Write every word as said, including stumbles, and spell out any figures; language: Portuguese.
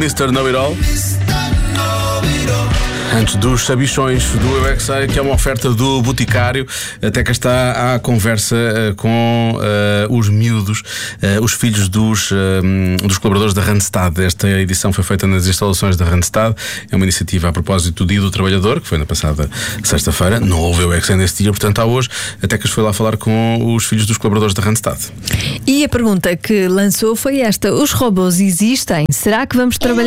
mister Know-It-All. Antes dos sabichões do Eu é Que Sei, que é uma oferta do Boticário. Até cá está a conversa uh, com uh, os miúdos, uh, os filhos dos, uh, dos colaboradores da Randstad. Esta edição foi feita nas instalações da Randstad. É uma iniciativa a propósito do Dia do Trabalhador, que foi na passada sexta-feira. Não houve Eu é Que Sei nesse dia, portanto há hoje. Até que foi lá falar com os filhos dos colaboradores da Randstad. E a pergunta que lançou foi esta: os robôs existem? Será que vamos trabalhar